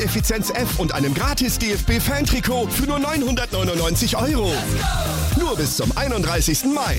Effizienz F und einem gratis DFB-Fan-Trikot für nur 999 €. Nur bis zum 31. Mai.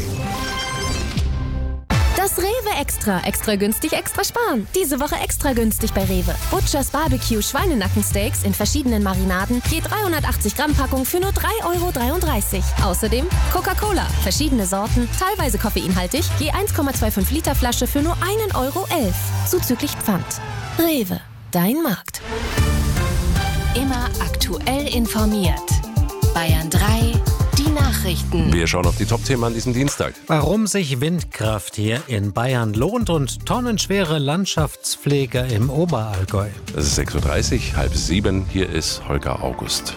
Das Rewe Extra. Extra günstig, extra sparen. Diese Woche extra günstig bei Rewe. Butchers Barbecue Schweinenackensteaks in verschiedenen Marinaden. Je 380 Gramm Packung für nur 3,33 €. Außerdem Coca-Cola. Verschiedene Sorten, teilweise koffeinhaltig. Je 1,25 Liter Flasche für nur 1,11 €. Zuzüglich Pfand. Rewe. Dein Markt. Immer aktuell informiert. Bayern 3. Die Nachrichten. Wir schauen auf die Top-Themen an diesem Dienstag. Warum sich Windkraft hier in Bayern lohnt und tonnenschwere Landschaftspflege im Oberallgäu. Es ist 6:30 Uhr, 6:30. Hier ist Holger August.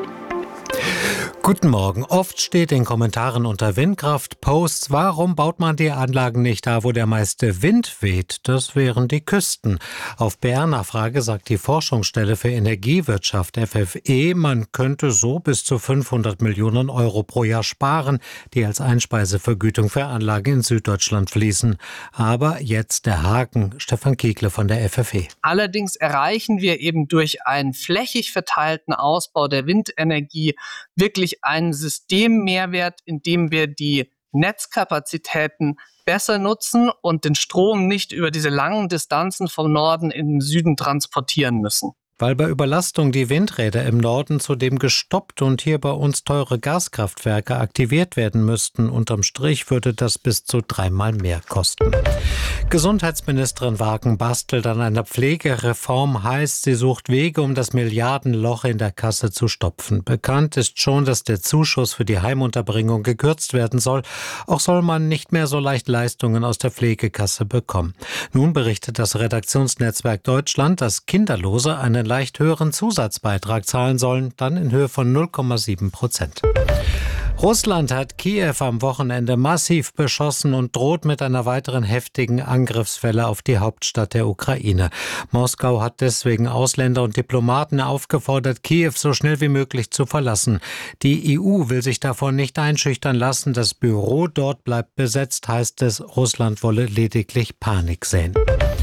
Guten Morgen. Oft steht in Kommentaren unter Windkraft-Posts, warum baut man die Anlagen nicht da, wo der meiste Wind weht? Das wären die Küsten. Auf BR-Nachfrage sagt die Forschungsstelle für Energiewirtschaft FFE, man könnte so bis zu 500 Millionen € pro Jahr sparen, die als Einspeisevergütung für Anlagen in Süddeutschland fließen. Aber jetzt der Haken. Stefan Kiegle von der FFE. Allerdings erreichen wir eben durch einen flächig verteilten Ausbau der Windenergie wirklich einen Systemmehrwert, indem wir die Netzkapazitäten besser nutzen und den Strom nicht über diese langen Distanzen vom Norden in den Süden transportieren müssen. Weil bei Überlastung die Windräder im Norden zudem gestoppt und hier bei uns teure Gaskraftwerke aktiviert werden müssten. Unterm Strich würde das bis zu 3-mal mehr kosten. Gesundheitsministerin Wagen bastelt an einer Pflegereform, heißt, sie sucht Wege, um das Milliardenloch in der Kasse zu stopfen. Bekannt ist schon, dass der Zuschuss für die Heimunterbringung gekürzt werden soll. Auch soll man nicht mehr so leicht Leistungen aus der Pflegekasse bekommen. Nun berichtet das Redaktionsnetzwerk Deutschland, dass Kinderlose einen leicht höheren Zusatzbeitrag zahlen sollen, dann in Höhe von 0,7%. Russland hat Kiew am Wochenende massiv beschossen und droht mit einer weiteren heftigen Angriffswelle auf die Hauptstadt der Ukraine. Moskau hat deswegen Ausländer und Diplomaten aufgefordert, Kiew so schnell wie möglich zu verlassen. Die EU will sich davon nicht einschüchtern lassen. Das Büro dort bleibt besetzt, heißt es. Russland wolle lediglich Panik säen.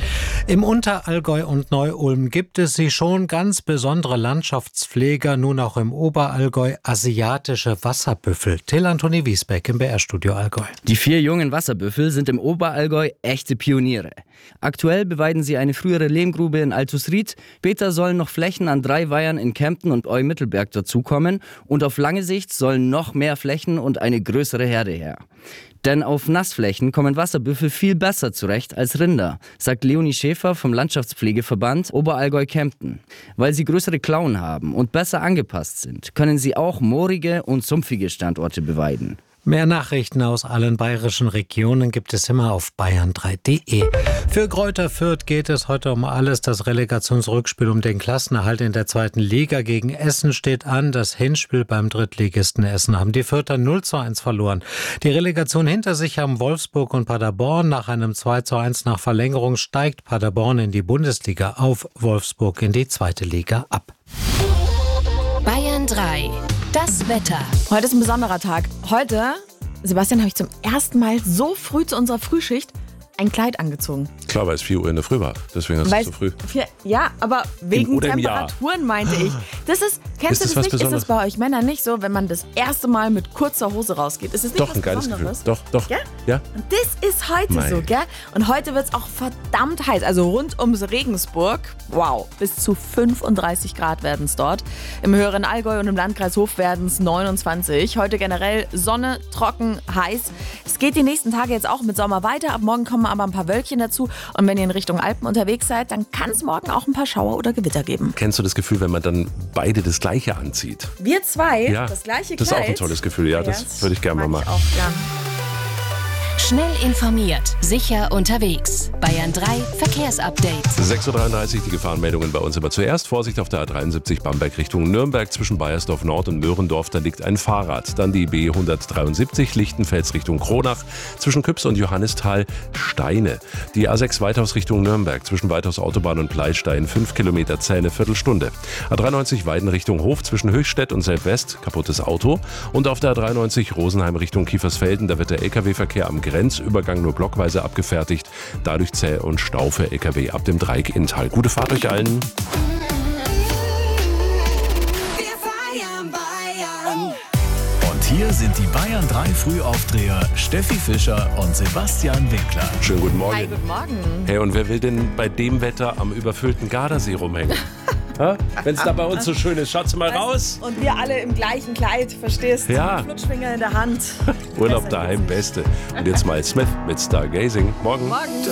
Im Unterallgäu und Neu-Ulm gibt es sie schon, ganz besondere Landschaftspfleger, nun auch im Oberallgäu, asiatische Wasserbüffel. Till Antoni Wiesbeck im BR-Studio Allgäu. Die 4 jungen Wasserbüffel sind im Oberallgäu echte Pioniere. Aktuell beweiden sie eine frühere Lehmgrube in Altusried. Später sollen noch Flächen an 3 Weihern in Kempten und Eu-Mittelberg dazukommen. Und auf lange Sicht sollen noch mehr Flächen und eine größere Herde her. Denn auf Nassflächen kommen Wasserbüffel viel besser zurecht als Rinder, sagt Leonie Schäfer vom Landschaftspflegeverband Oberallgäu-Kempten. Weil sie größere Klauen haben und besser angepasst sind, können sie auch moorige und sumpfige Standorte beweiden. Mehr Nachrichten aus allen bayerischen Regionen gibt es immer auf bayern3.de. Für Greuther Fürth geht es heute um alles. Das Relegationsrückspiel um den Klassenerhalt in der 2. Liga gegen Essen steht an. Das Hinspiel beim Drittligisten Essen haben die Fürther 0:1 verloren. Die Relegation hinter sich haben Wolfsburg und Paderborn. Nach einem 2:1 nach Verlängerung steigt Paderborn in die Bundesliga auf, Wolfsburg in die 2. Liga ab. Bayern 3. Das Wetter. Heute ist ein besonderer Tag. Heute, Sebastian, habe ich zum ersten Mal so früh zu unserer Frühschicht ein Kleid angezogen. Klar, weil es 4 Uhr in der Früh war. Deswegen hast du so früh. Ja, aber wegen Temperaturen meinte ich. Das ist, kennst du das nicht? Ist das bei euch Männern nicht so, wenn man das erste Mal mit kurzer Hose rausgeht? Ist es nicht Doch, was ein geiles Besonderes? Gefühl. Doch. Gell? Ja? Und das ist heute so, gell? Und heute wird es auch verdammt heiß. Also rund ums Regensburg, wow, bis zu 35 Grad werden es dort. Im höheren Allgäu und im Landkreis Hof werden es 29. Heute generell Sonne, trocken, heiß. Es geht die nächsten Tage jetzt auch mit Sommer weiter. Ab morgen kommen aber ein paar Wölkchen dazu. Und wenn ihr in Richtung Alpen unterwegs seid, dann kann es morgen auch ein paar Schauer oder Gewitter geben. Kennst du das Gefühl, wenn man dann beide das Gleiche anzieht? Wir zwei, ja, das gleiche Kleid. Das ist auch ein tolles Gefühl, ja, das würde ich gerne mal machen. Auch gern. Schnell informiert, sicher unterwegs. Bayern 3 Verkehrsupdate. 6:33 Uhr, die Gefahrenmeldungen bei uns aber zuerst. Vorsicht auf der A73 Bamberg Richtung Nürnberg zwischen Baiersdorf Nord und Möhrendorf, da liegt ein Fahrrad. Dann die B173 Lichtenfels Richtung Kronach zwischen Küps und Johannisthal Steine. Die A6 Weithaus Richtung Nürnberg zwischen Weithaus Autobahn und Pleistein 5 Kilometer Zähne, Viertelstunde. A93 Weiden Richtung Hof zwischen Höchstädt und Selbwest, kaputtes Auto. Und auf der A93 Rosenheim Richtung Kiefersfelden, da wird der Lkw-Verkehr am Grenzübergang nur blockweise abgefertigt. Dadurch zäh und Stau für Lkw ab dem Dreieck Inntal. Gute Fahrt euch allen. Hier sind die Bayern 3 Frühaufdreher Steffi Fischer und Sebastian Winkler. Schönen guten Morgen. Hi, guten Morgen. Hey, und wer will denn bei dem Wetter am überfüllten Gardasee rumhängen? Wenn es da bei uns so schön ist, schaut mal raus. Und wir alle im gleichen Kleid, verstehst du? Ja. Flutschfinger in der Hand. Urlaub daheim, Beste. Und jetzt mal Smith mit Stargazing. Morgen.